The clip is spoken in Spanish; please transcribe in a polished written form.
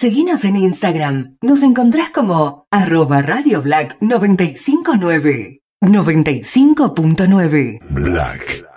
Seguinos en Instagram. Nos encontrás como @Radio Black 959. 95.9 Black.